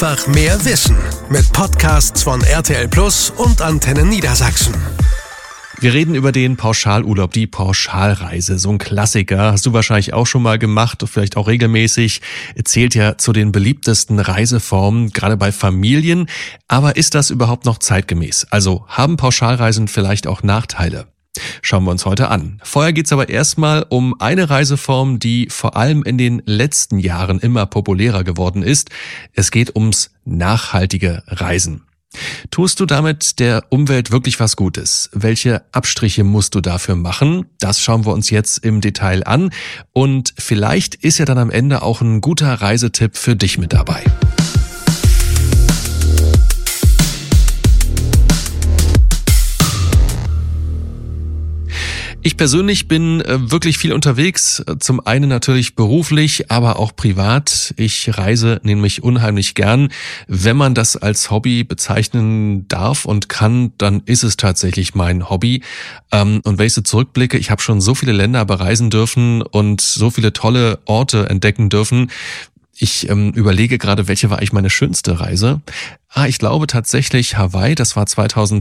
Einfach mehr Wissen mit Podcasts von RTL Plus und Antenne Niedersachsen. Wir reden über den Pauschalurlaub, die Pauschalreise, so ein Klassiker. Hast du wahrscheinlich auch schon mal gemacht, vielleicht auch regelmäßig. Zählt ja zu den beliebtesten Reiseformen, gerade bei Familien. Aber ist das überhaupt noch zeitgemäß? Also haben Pauschalreisen vielleicht auch Nachteile? Schauen wir uns heute an. Vorher geht's aber erstmal um eine Reiseform, die vor allem in den letzten Jahren immer populärer geworden ist. Es geht ums nachhaltige Reisen. Tust du damit der Umwelt wirklich was Gutes? Welche Abstriche musst du dafür machen? Das schauen wir uns jetzt im Detail an. Und vielleicht ist ja dann am Ende auch ein guter Reisetipp für dich mit dabei. Ich persönlich bin wirklich viel unterwegs, zum einen natürlich beruflich, aber auch privat. Ich reise nämlich unheimlich gern. Wenn man das als Hobby bezeichnen darf und kann, dann ist es tatsächlich mein Hobby. Und wenn ich so zurückblicke, ich habe schon so viele Länder bereisen dürfen und so viele tolle Orte entdecken dürfen. Ich überlege gerade, welche war eigentlich meine schönste Reise? Ich glaube tatsächlich Hawaii, das war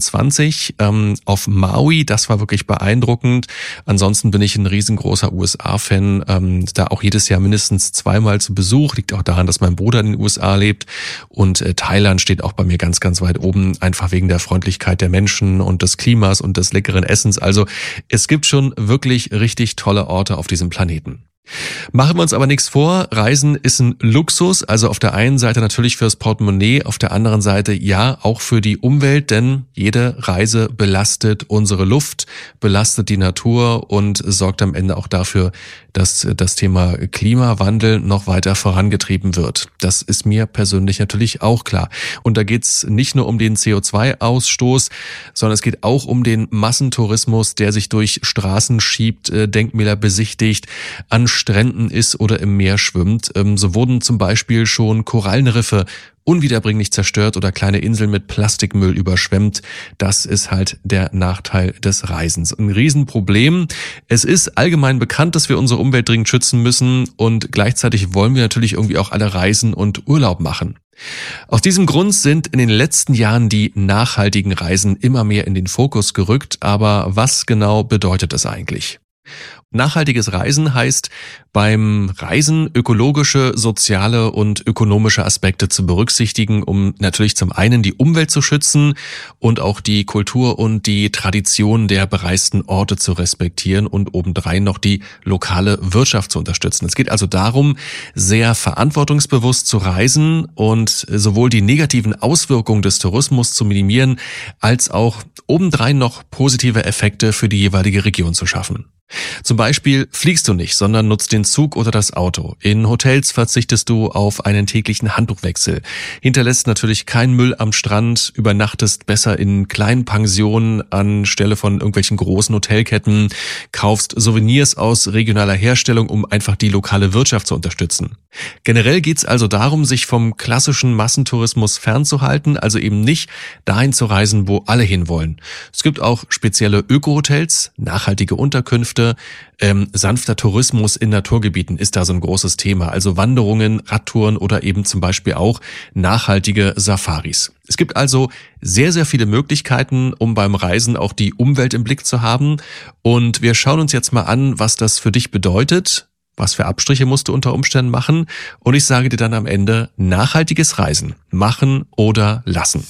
2020, auf Maui, das war wirklich beeindruckend. Ansonsten bin ich ein riesengroßer USA-Fan, da auch jedes Jahr mindestens zweimal zu Besuch. Liegt auch daran, dass mein Bruder in den USA lebt. Und Thailand steht auch bei mir ganz, ganz weit oben, einfach wegen der Freundlichkeit der Menschen und des Klimas und des leckeren Essens. Also es gibt schon wirklich richtig tolle Orte auf diesem Planeten. Machen wir uns aber nichts vor, Reisen ist ein Luxus, also auf der einen Seite natürlich fürs Portemonnaie, auf der anderen Seite ja auch für die Umwelt, denn jede Reise belastet unsere Luft, belastet die Natur und sorgt am Ende auch dafür, dass das Thema Klimawandel noch weiter vorangetrieben wird. Das ist mir persönlich natürlich auch klar. Und da geht's nicht nur um den CO2-Ausstoß, sondern es geht auch um den Massentourismus, der sich durch Straßen schiebt, Denkmäler besichtigt, an Stränden ist oder im Meer schwimmt. So wurden zum Beispiel schon Korallenriffe unwiederbringlich zerstört oder kleine Inseln mit Plastikmüll überschwemmt. Das ist halt der Nachteil des Reisens. Ein Riesenproblem. Es ist allgemein bekannt, dass wir unsere Umwelt dringend schützen müssen und gleichzeitig wollen wir natürlich irgendwie auch alle reisen und Urlaub machen. Aus diesem Grund sind in den letzten Jahren die nachhaltigen Reisen immer mehr in den Fokus gerückt. Aber was genau bedeutet das eigentlich? Nachhaltiges Reisen heißt, beim Reisen ökologische, soziale und ökonomische Aspekte zu berücksichtigen, um natürlich zum einen die Umwelt zu schützen und auch die Kultur und die Tradition der bereisten Orte zu respektieren und obendrein noch die lokale Wirtschaft zu unterstützen. Es geht also darum, sehr verantwortungsbewusst zu reisen und sowohl die negativen Auswirkungen des Tourismus zu minimieren, als auch obendrein noch positive Effekte für die jeweilige Region zu schaffen. Zum Beispiel fliegst du nicht, sondern nutzt den Zug oder das Auto. In Hotels verzichtest du auf einen täglichen Handtuchwechsel, hinterlässt natürlich keinen Müll am Strand, übernachtest besser in kleinen Pensionen anstelle von irgendwelchen großen Hotelketten, kaufst Souvenirs aus regionaler Herstellung, um einfach die lokale Wirtschaft zu unterstützen. Generell geht's also darum, sich vom klassischen Massentourismus fernzuhalten, also eben nicht dahin zu reisen, wo alle hinwollen. Es gibt auch spezielle Öko-Hotels, nachhaltige Unterkünfte, sanfter Tourismus in Naturgebieten ist da so ein großes Thema, also Wanderungen, Radtouren oder eben zum Beispiel auch nachhaltige Safaris. Es gibt also sehr, sehr viele Möglichkeiten, um beim Reisen auch die Umwelt im Blick zu haben. Und wir schauen uns jetzt mal an, was das für dich bedeutet. Was für Abstriche musst du unter Umständen machen? Und ich sage dir dann am Ende, nachhaltiges Reisen machen oder lassen.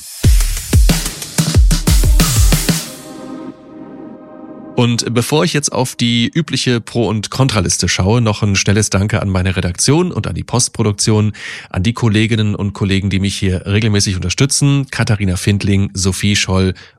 Und bevor ich jetzt auf die übliche Pro- und Kontraliste schaue, noch ein schnelles Danke an meine Redaktion und an die Postproduktion, an die Kolleginnen und Kollegen, die mich hier regelmäßig unterstützen, Katharina Findling, Sophie Scholl